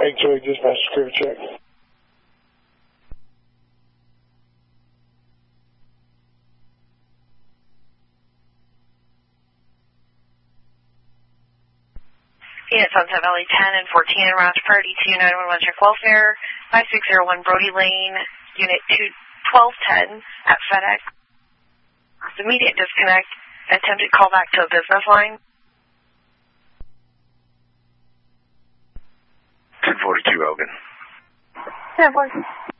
HOA dispatch clear check. Unit Sunset Valley 10 and 14 in Ranch Prairie, 2911 check welfare, 5601 Brody Lane, Unit 1210 at FedEx. Immediate disconnect. Attempted callback to a business line. 1042 Elgin. 1042.